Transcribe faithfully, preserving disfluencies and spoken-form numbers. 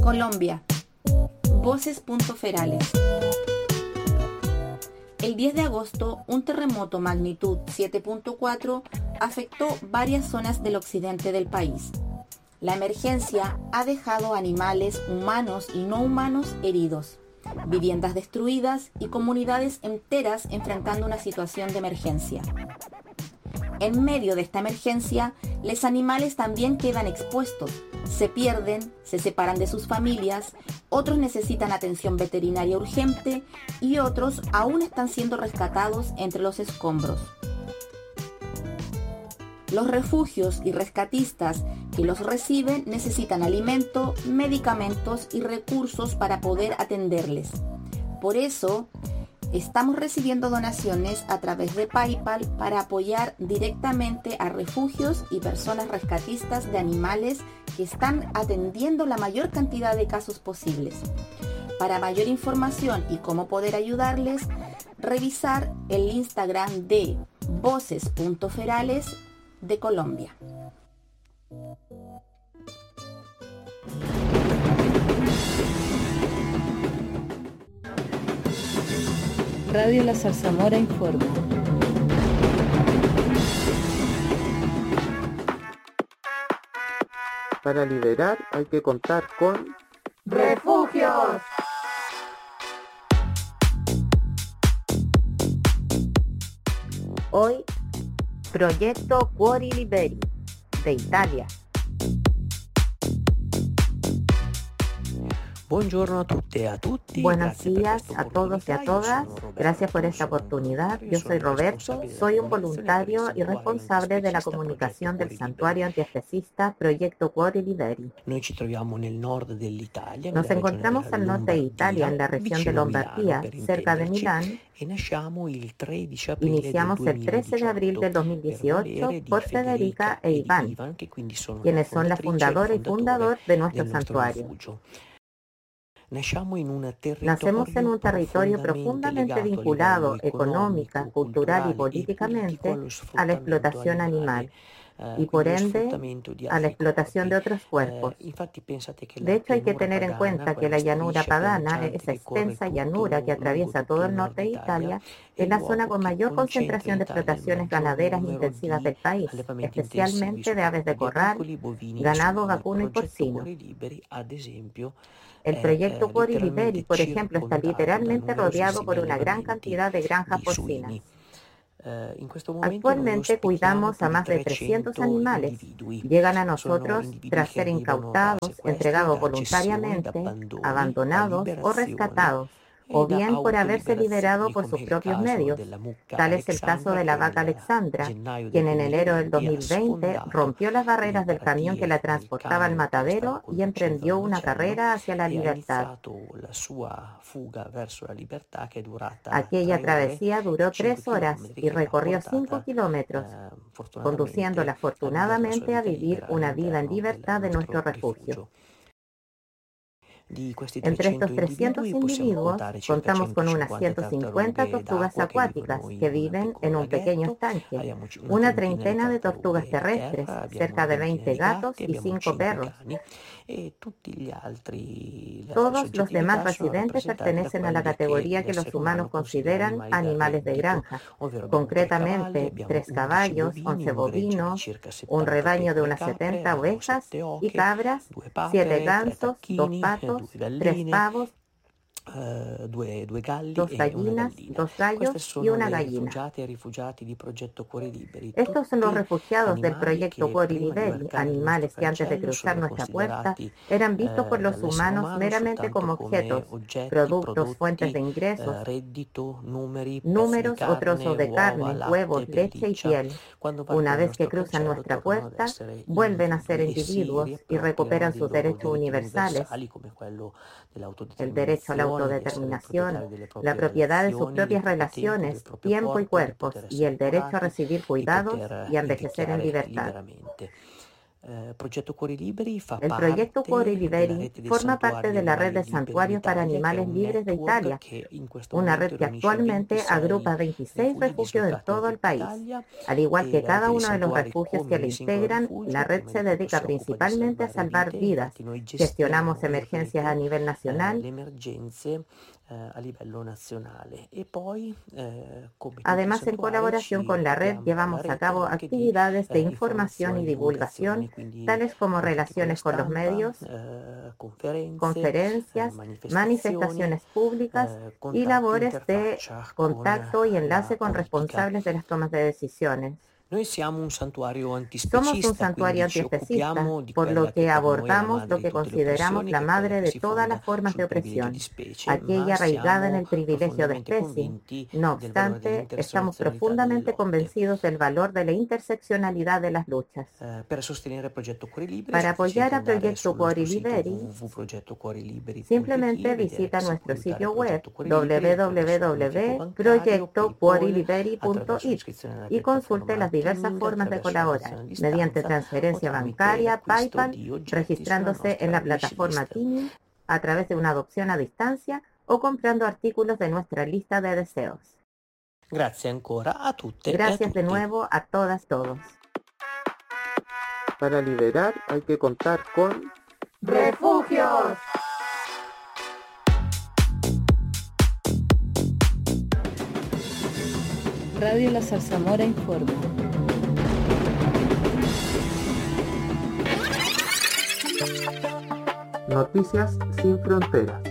Colombia. Voces.ferales. El diez de agosto, un terremoto magnitud siete punto cuatro afectó varias zonas del occidente del país. La emergencia ha dejado animales humanos y no humanos heridos, viviendas destruidas y comunidades enteras enfrentando una situación de emergencia. En medio de esta emergencia, los animales también quedan expuestos, se pierden, se separan de sus familias, otros necesitan atención veterinaria urgente y otros aún están siendo rescatados entre los escombros. Los refugios y rescatistas que los reciben necesitan alimento, medicamentos y recursos para poder atenderles. Por eso, estamos recibiendo donaciones a través de PayPal para apoyar directamente a refugios y personas rescatistas de animales que están atendiendo la mayor cantidad de casos posibles. Para mayor información y cómo poder ayudarles, revisar el Instagram de Voces.ferales de Colombia. Radio La Zarzamora informa. Para liberar hay que contar con ¡refugios! Hoy, Proyecto Cuori Liberi, de Italia. Buongiorno a tutte e a tutti. Buenos días a todos y a todas. Gracias por esta oportunidad. Yo soy Roberto, soy un voluntario y responsable de la comunicación del santuario antiespecista Proyecto Cuori Liberi. Nos encontramos al norte de Italia, en la región de Lombardía, cerca de Milán. Iniciamos el trece de abril del dos mil dieciocho por Federica e Iván, quienes son la fundadora y fundador de nuestro santuario. Nacemos en un territorio profundamente vinculado económica, cultural y políticamente a la explotación animal y por ende a la explotación de otros cuerpos. De hecho, hay que tener en cuenta que la llanura padana, esa extensa llanura que atraviesa todo el norte de Italia, es la zona con mayor concentración de explotaciones ganaderas intensivas del país, especialmente de aves de corral, ganado vacuno y porcino. El proyecto Cuori Liberi, por ejemplo, está literalmente rodeado por una gran cantidad de granjas porcinas. Actualmente cuidamos a más de trescientos animales. Llegan a nosotros tras ser incautados, entregados voluntariamente, abandonados o rescatados, o bien por haberse liberado por sus propios medios. Tal es el caso de la vaca Alexandra, quien en enero del dos mil veinte rompió las barreras del camión que la transportaba al matadero y emprendió una carrera hacia la libertad. Aquella travesía duró tres horas y recorrió cinco kilómetros, conduciéndola afortunadamente a vivir una vida en libertad de nuestro refugio. Entre estos trescientos individuos, contamos con unas ciento cincuenta tortugas acuáticas que viven en un pequeño estanque, una treintena de tortugas terrestres, cerca de veinte gatos y cinco perros. Todos los demás residentes pertenecen a la categoría que los humanos consideran animales de granja, concretamente tres caballos, once bovinos, un rebaño de unas setenta ovejas y cabras, siete gansos, dos patos, tres pavos, Uh, due, due galli dos gallinas, e dos gallos y una gallina. Estos son los refugiados del proyecto Cuori Liberi, animales que antes de cruzar nuestra puerta eran vistos por los humanos meramente como objetos, productos, fuentes de ingresos, números o trozos de carne, huevos, leche y piel. Una vez que cruzan nuestra puerta, vuelven a ser individuos y recuperan sus derechos universales, el derecho a la autodeterminación, la propiedad de sus propias relaciones, tiempo y cuerpos, y el derecho a recibir cuidados y a envejecer en libertad. El proyecto Cuori Liberi forma parte de la red de santuarios para animales libres de Italia, una red que actualmente agrupa veintiséis refugios en todo el país. Al igual que cada uno de los refugios que le integran, la red se dedica principalmente a salvar vidas. Gestionamos emergencias a nivel nacional. a livello nazionale e poi eh, come Además, en colaboración con la red llevamos a cabo actividades de información y divulgación, tales como relaciones con los medios, conferencias, manifestaciones públicas y labores de contacto y enlace con responsables de las tomas de decisiones. Noi siamo un santuario antispecista, Somos un santuario antiespecista, por lo que abordamos lo que consideramos la madre de todas las formas de opresión, aquella arraigada en el privilegio de especie. No obstante, estamos profundamente convencidos del valor de la interseccionalidad de las luchas. Para apoyar a Proyecto Cuori Liberi, simplemente visita nuestro sitio web doble u doble u doble u punto proyecto cuori liberi punto it y consulte las diversas formas de colaborar, mediante transferencia bancaria, PayPal, registrándose en la plataforma Tiny, a través de una adopción a distancia o comprando artículos de nuestra lista de deseos. Gracias ancora a tutte Gracias e a de tutti. nuevo a todas, todos. Para liberar hay que contar con ¡Refugios! Radio La Zarzamora informa. Noticias sin fronteras.